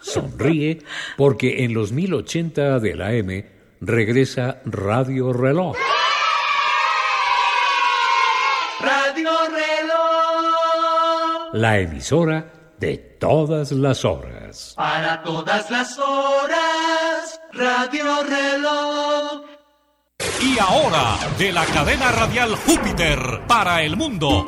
sonríe porque en los 1080 de la AM regresa Radio Reloj. Radio Reloj. La emisora de todas las horas. Para todas las horas, Radio Reloj. Y ahora, de la cadena radial Júpiter para el mundo,